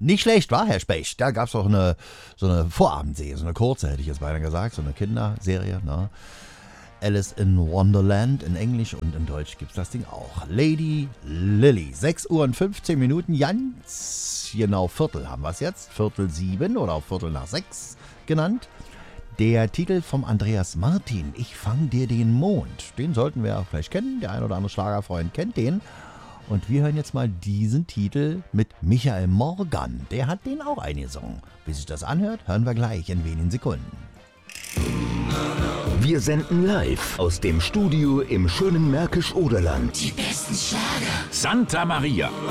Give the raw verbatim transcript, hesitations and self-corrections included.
Nicht schlecht, war Herr Specht. Da gab es auch eine, so eine Vorabendserie, so eine kurze, hätte ich jetzt beinahe gesagt, so eine Kinderserie. Ne? Alice in Wonderland in Englisch und in Deutsch gibt es das Ding auch. Lady Lily, sechs Uhr und fünfzehn Minuten, ganz genau Viertel haben wir es jetzt. Viertel sieben oder auch Viertel nach sechs genannt. Der Titel vom Andreas Martin, Ich fang dir den Mond. Den sollten wir vielleicht kennen, der ein oder andere Schlagerfreund kennt den. Und wir hören jetzt mal diesen Titel mit Michael Morgan. Der hat den auch eingesungen. Wie sich das anhört, hören wir gleich in wenigen Sekunden. Wir senden live aus dem Studio im schönen Märkisch-Oderland. Die besten Schlager. Santa Maria.